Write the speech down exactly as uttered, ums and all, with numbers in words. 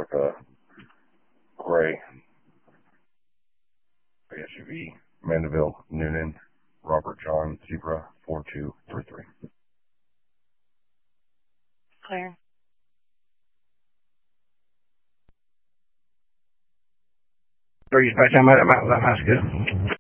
Martha, Gray, S U V, Mandeville, Noonan, Robert John, Zebra, four two three three. Clear. Are you dispatch? I'm at, I'm at, that's good.